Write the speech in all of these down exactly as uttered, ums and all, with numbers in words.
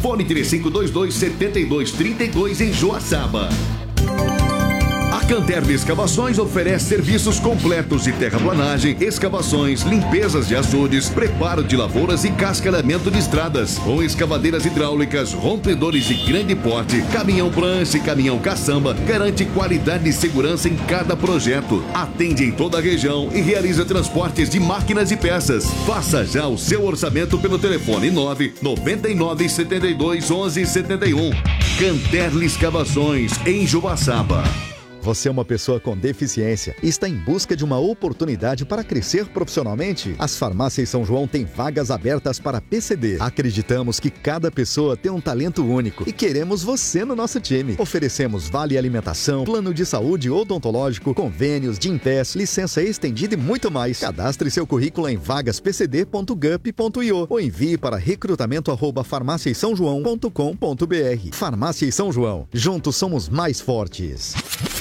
Fone três cinco dois dois, sete dois três dois em Joaçaba. A Canterli Escavações oferece serviços completos de terraplanagem, escavações, limpezas de açudes, preparo de lavouras e cascalhamento de estradas. Com escavadeiras hidráulicas, rompedores de grande porte, caminhão prancha e caminhão caçamba, garante qualidade e segurança em cada projeto. Atende em toda a região e realiza transportes de máquinas e peças. Faça já o seu orçamento pelo telefone nove nove nove, sete dois, onze, sete um. Canterli Escavações, em Joaçaba. Você é uma pessoa com deficiência e está em busca de uma oportunidade para crescer profissionalmente? As Farmácias São João têm vagas abertas para P C D. Acreditamos que cada pessoa tem um talento único e queremos você no nosso time. Oferecemos vale alimentação, plano de saúde odontológico, convênios, Gympass, licença estendida e muito mais. Cadastre seu currículo em vagas p c d ponto gup ponto i o ou envie para recrutamento arroba farmácias são joão ponto com ponto b r. Farmácias São João. Juntos somos mais fortes.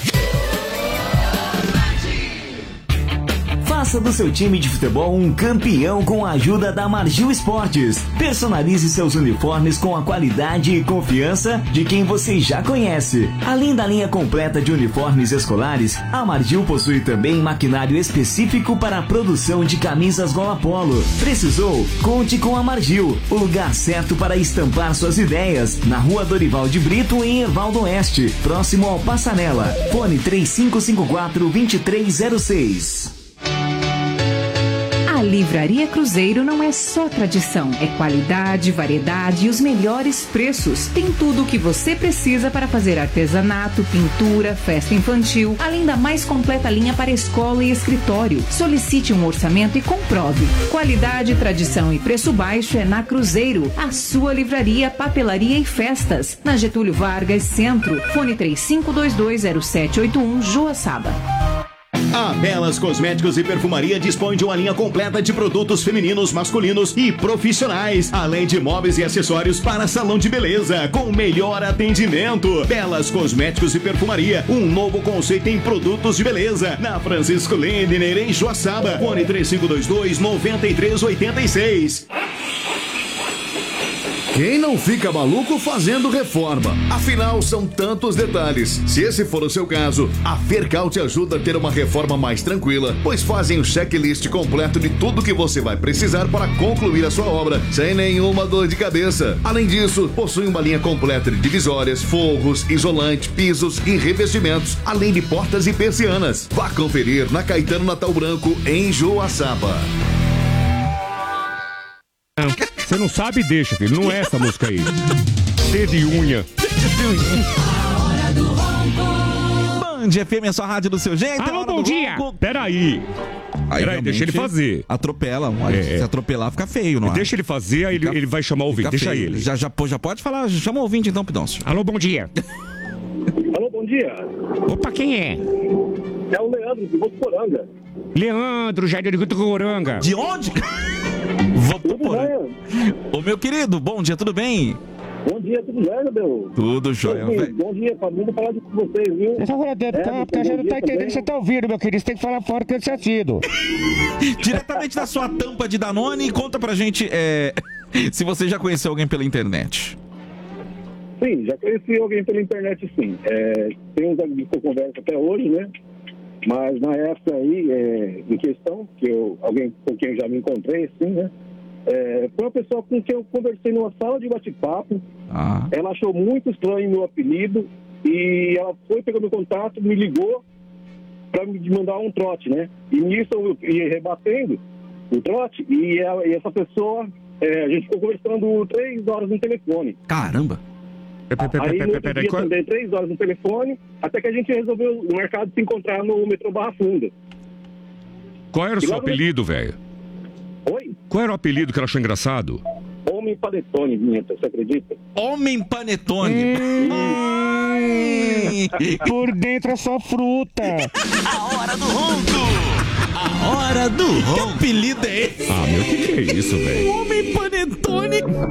Faça do seu time de futebol um campeão com a ajuda da Margil Esportes. Personalize seus uniformes com a qualidade e confiança de quem você já conhece. Além da linha completa de uniformes escolares, a Margil possui também maquinário específico para a produção de camisas gola polo. Precisou? Conte com a Margil, o lugar certo para estampar suas ideias, na Rua Dorival de Brito, em Erval do Oeste, próximo ao Passanela. Fone três cinco cinco quatro, dois três zero seis. A Livraria Cruzeiro não é só tradição, é qualidade, variedade e os melhores preços. Tem tudo o que você precisa para fazer artesanato, pintura, festa infantil, além da mais completa linha para escola e escritório. Solicite um orçamento e comprove. Qualidade, tradição e preço baixo é na Cruzeiro, a sua livraria, papelaria e festas. Na Getúlio Vargas, Centro. Fone três cinco dois dois zero sete oito um, Joaçaba. A Belas Cosméticos e Perfumaria dispõe de uma linha completa de produtos femininos, masculinos e profissionais, além de móveis e acessórios para salão de beleza, com o melhor atendimento. Belas Cosméticos e Perfumaria, um novo conceito em produtos de beleza, na Francisco Lindner, em Joaçaba. Fone três cinco dois dois, nove três oito seis. Quem não fica maluco fazendo reforma? Afinal, são tantos detalhes. Se esse for o seu caso, a Fercal te ajuda a ter uma reforma mais tranquila, pois fazem o checklist completo de tudo que você vai precisar para concluir a sua obra, sem nenhuma dor de cabeça. Além disso, possui uma linha completa de divisórias, forros, isolante, pisos e revestimentos, além de portas e persianas. Vá conferir na Caetano Natal Branco, em Joaçaba. Você não sabe, deixa, filho. Não é essa música aí. T de unha. Band F M é sua rádio do seu jeito. Alô, bom dia. Peraí. Aí Peraí, deixa ele fazer. Atropela. É. Se atropelar, fica feio, não é? Deixa ele fazer, aí ele, ele vai chamar o ouvinte. Deixa feio. ele. Já, já, já pode falar. Chama o ouvinte então, Pidoncio. Alô, bom dia. Alô, bom dia. Opa, quem é? É o Leandro, de Votuporanga. Leandro, Jardim de Votuporanga. De onde? Votuporanga. Ô, meu querido, bom dia, tudo bem? Bom dia, tudo bem, meu? Tudo jóia, velho. Bom dia, família, falar com vocês, viu? Você tá falando dentro do campo, porque a gente não tá entendendo o que você tá ouvindo, meu querido. Você tem que falar fora que eu tinha sido. Diretamente da sua tampa de Danone, conta pra gente é, se você já conheceu alguém pela internet. Sim, já conheci alguém pela internet, sim. É, tem uns amigos que eu converso até hoje, né? Mas na época aí, é, em questão, que eu, alguém com quem eu já me encontrei, assim, né? É, foi uma pessoa com quem eu conversei numa sala de bate-papo. Ah. Ela achou muito estranho meu apelido e ela foi pegando contato, me ligou para me mandar um trote, né? E nisso eu ia rebatendo o trote e, ela, e essa pessoa, é, a gente ficou conversando três horas no telefone. Caramba! Aí no outro dia também, três horas no telefone, até que a gente resolveu no mercado se encontrar no metrô Barra Funda. Qual era o seu apelido, velho? Oi? Qual era o apelido que ela achou engraçado? Homem Panetone, Vinheta, você acredita? Homem Panetone? Hum, por dentro é só fruta. A hora do ronco. A hora do ronco. Que apelido é esse? Ah, meu, que que é isso, velho? Homem Panetone.